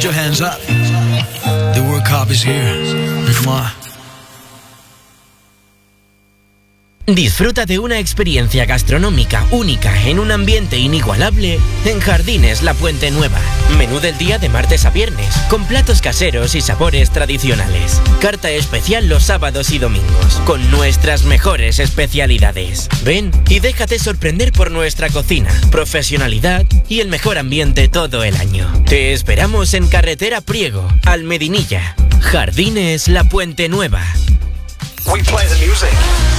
your hands up. The World Cup is here. Mwah. Disfruta de una experiencia gastronómica única en un ambiente inigualable en Jardines La Puente Nueva. Menú del día de martes a viernes, con platos caseros y sabores tradicionales. Carta especial los sábados y domingos, con nuestras mejores especialidades. Ven y déjate sorprender por nuestra cocina, profesionalidad y el mejor ambiente todo el año. Te esperamos en Carretera Priego, Almedinilla. Jardines La Puente Nueva. We play the music.